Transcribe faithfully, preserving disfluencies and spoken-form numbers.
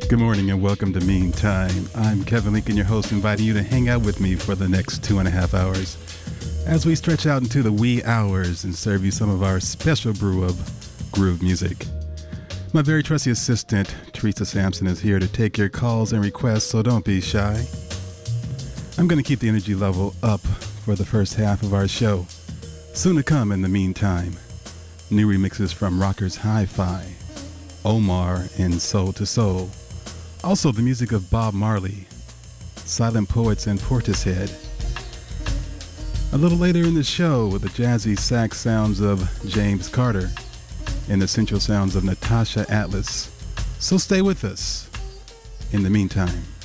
Good morning and welcome to Meantime. I'm Kevin Lincoln, your host, inviting you to hang out with me for the next two and a half hours as we stretch out into the wee hours and serve you some of our special brew of groove music. My very trusty assistant, Teresa Sampson, is here to take your calls and requests, so don't be shy. I'm going to keep the energy level up for the first half of our show. Soon to come in the meantime, new remixes from Rockers Hi-Fi, Omar, and Soul to Soul. Also, the music of Bob Marley, Silent Poets, and Portishead. A little later in the show, with the jazzy sax sounds of James Carter and the sensual sounds of Natasha Atlas. So stay with us in the meantime.